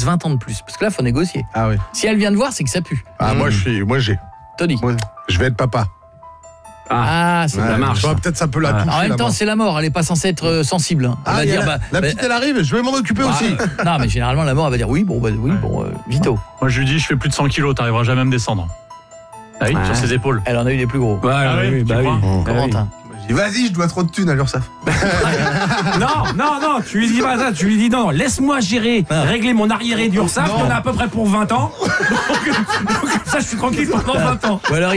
20 ans de plus. Parce que là, il faut négocier. Ah oui. Si elle vient de voir, c'est que ça pue. Ah, moi j'ai. Tony. Moi, je vais être papa. C'est ça marche. Peut-être ça peut la toucher. En même temps, c'est la mort. Elle n'est pas censée être sensible. Hein. Elle va dire, la petite, elle arrive, je vais m'en occuper aussi. Non, mais généralement, la mort, elle va dire oui, vito. Moi, je lui dis, je fais plus de 100 kilos, t'arriveras jamais à me descendre. Ah oui, sur ses épaules. Elle en a eu les plus gros. Oui, tu crois Corentin. Je dis, vas-y, je dois trop de thunes à l'URSSAF. Non, tu lui dis pas ça, tu lui dis non, laisse-moi gérer, régler mon arriéré d'URSSAF, on a à peu près pour 20 ans. Donc ça, je suis tranquille pendant 20 ans. Ou alors,